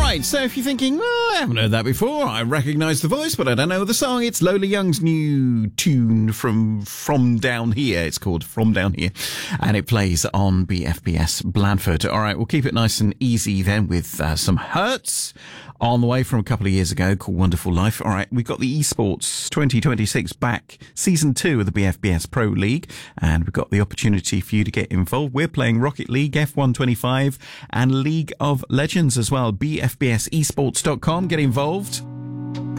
Right, so if you're thinking, well, I haven't heard that before, I recognise the voice, but I don't know the song, it's Lola Young's new tune from Down Here. It's called From Down Here, and it plays on BFBS Blandford. All right, we'll keep it nice and easy then with some Hurts on the way from a couple of years ago called Wonderful Life. All right, we've got the Esports 2026 back, Season 2 of the BFBS Pro League, and we've got the opportunity for you to get involved. We're playing Rocket League, F125, and League of Legends as well. BFBSesports.com. Get involved.